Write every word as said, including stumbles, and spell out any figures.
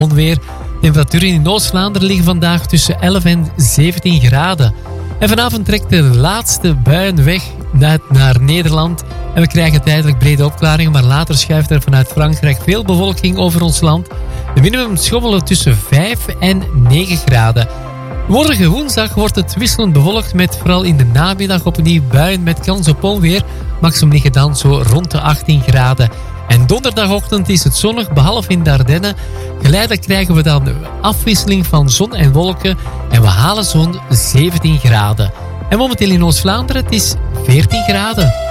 onweer. Temperaturen in Oost-Vlaanderen liggen vandaag tussen elf en zeventien graden. En vanavond trekt de laatste buien weg naar, naar Nederland. En we krijgen tijdelijk brede opklaringen, maar later schuift er vanuit Frankrijk veel bewolking over ons land. De minimum schommelen tussen vijf en negen graden. Morgen woensdag wordt het wisselend bewolkt met vooral in de namiddag opnieuw buien met kans op onweer. Maximum liggen dan zo rond de achttien graden. En donderdagochtend is het zonnig, behalve in de Ardennen. Geleidelijk krijgen we dan afwisseling van zon en wolken. En we halen zo'n zeventien graden. En momenteel in Oost-Vlaanderen, het is veertien graden.